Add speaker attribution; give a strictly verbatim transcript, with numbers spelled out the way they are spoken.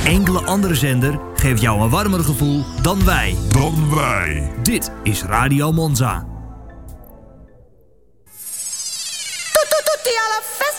Speaker 1: enkele andere zender geeft jou een warmer gevoel dan wij.
Speaker 2: Dan wij.
Speaker 1: Dit is Radio Monza.
Speaker 3: Tutti alla festa!